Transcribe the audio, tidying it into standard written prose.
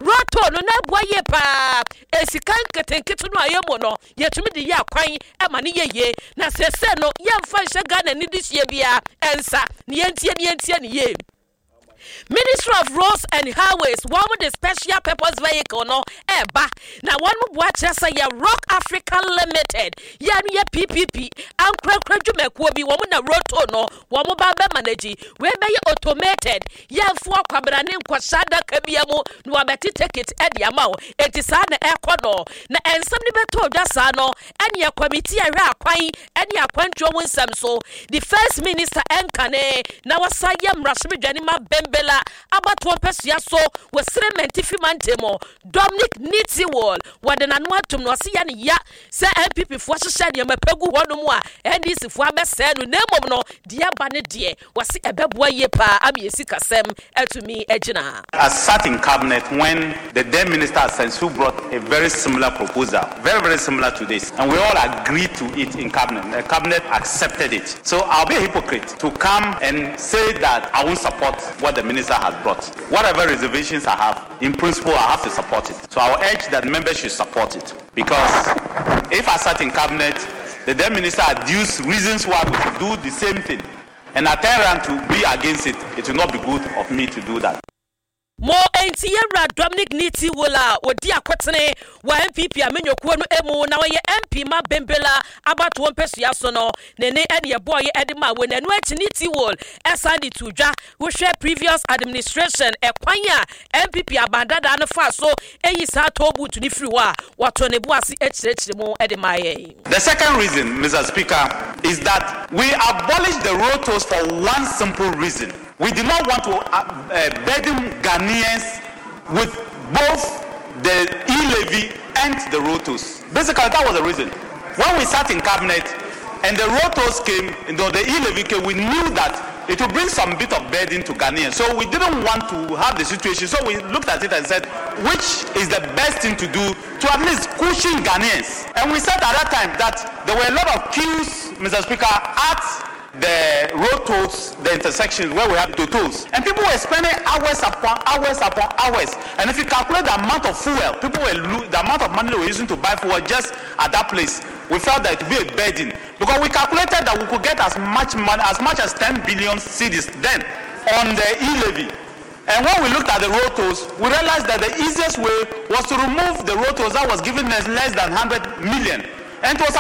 roto no na boye pa esikan ketenketu no ayemo no yetumi de ya kwan e ma ne ye na sese no yemfa hye Ghana ni dihye bia ensa ne yentie ne ye. Ministry of Roads and Highways, one with the special purpose vehicle no eba na one mo boa chesa ya Rock Africa Limited ya no ya PPP an krakradwumekuo bi wo mo na roto no wo mo ba be manage we be automated ya fu akwabra ne nkwashada ka bia mo no abeti ticket e dia ma wo enti sa na ekono na ensam ni beto dwasa no ene committee ahwe akwan ene akwantwo mo nsam so the first minister enkane na wasaya mrashimedwani ma bembela abato pesia so we serementi mantemo Dominic Nitiwol wade na no atum no se ya ne ya se MPP fo hyehye ne mapegu hono mu a NDC fo abese no nemom no de aba ne de wase ebeboa ye pa amiesi kasem atumi agina. I sat in cabinet when the then minister Sensu brought a very similar proposal, very similar to this, and we all agreed to it in cabinet. The cabinet accepted it. So I'll be a hypocrite to come and say that I won't support what the minister has brought. Whatever reservations I have, in principle, I have to support it. So I'll urge that members should support it. Because if I sat in cabinet, the then minister adduced reasons why we should do the same thing, and I turn around to be against it, it will not be good of me to do that. Mo enti yewra Dominic Nitiwola odi akotene wa MPP amenyokuo no emu na ye MP ma bembela abato mpesua so no nene ene boy edema we nanu achi Nitiwol esandi tudwa wo hwe previous administration ekwanya MPP abandada no fa so eyi sa tobutu ni firi wa wato ne buasi echirechire mo edema ye. The second reason, Mr. Speaker, is that we abolished the road tolls for one simple reason. We did not want to burden Ghanaians with both the e-levy and the road tolls. Basically, that was the reason. When we sat in cabinet and the road tolls came, the e-levy came, we knew that it would bring some bit of burden to Ghanaians. So we didn't want to have the situation. So we looked at it and said, which is the best thing to do to at least cushion Ghanaians? And we said at that time that there were a lot of queues, Mr. Speaker, at the road tolls, the intersections where we have the tolls, and people were spending hours upon hours. And if you calculate the amount of fuel, people were the amount of money they were using to buy fuel just at that place, we felt that it would be a burden because we calculated that we could get as much money, as much as 10 billion cedis then on the e-levy. And when we looked at the road tolls, we realized that the easiest way was to remove the road tolls that was giving us less than 100 million. And it was